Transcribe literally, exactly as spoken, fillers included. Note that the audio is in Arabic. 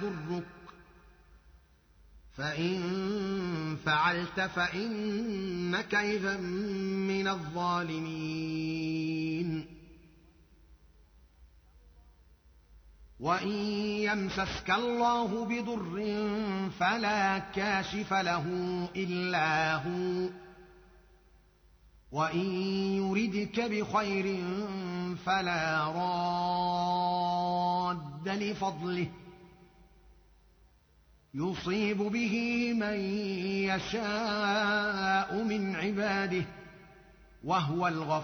يضرك فإن فعلت فإنك إذا من الظالمين وإن يمسسك الله بضر فلا كاشف له إلا هو وإن يردك بخير فلا راد لفضله يصيب به من يشاء من عباده وهو الغفور